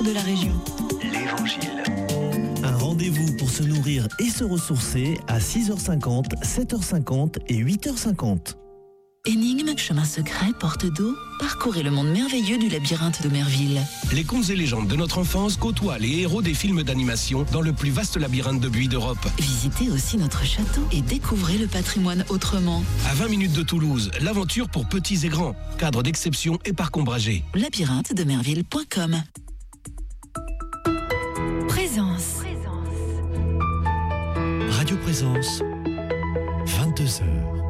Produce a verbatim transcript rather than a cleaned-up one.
de la région. L'Évangile. Un rendez-vous pour se nourrir et se ressourcer à six heures cinquante, sept heures cinquante et huit heures cinquante. Énigmes, chemins secrets, portes d'eau, parcourez le monde merveilleux du labyrinthe de Merville. Les contes et légendes de notre enfance côtoient les héros des films d'animation dans le plus vaste labyrinthe de buis d'Europe. Visitez aussi notre château et découvrez le patrimoine autrement. À vingt minutes de Toulouse, l'aventure pour petits et grands. Cadre d'exception et parc ombragé. labyrinthe de merville point com. Présence. Radio Présence, vingt-deux heures.